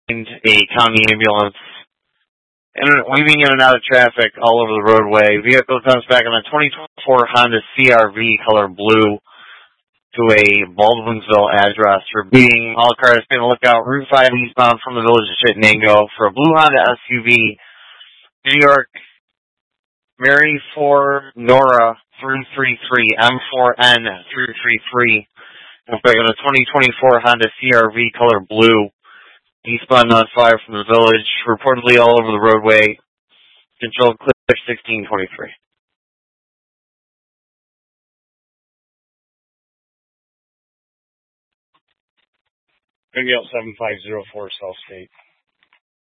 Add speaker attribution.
Speaker 1: a county ambulance and weaving in and out of traffic all over the roadway. Vehicle comes back on a 2024 Honda CR-V color blue to a Baldwinsville address for being. All cars be on the lookout. Route 5 eastbound from the village of Chittenango for a blue Honda SUV. New York, Mary 4 Nora 333 M4N 333. Back on a 2024 Honda CR-V color blue. Eastbound on fire from the village, reportedly all over the roadway. Control clear 1623. Radio 7504 South State.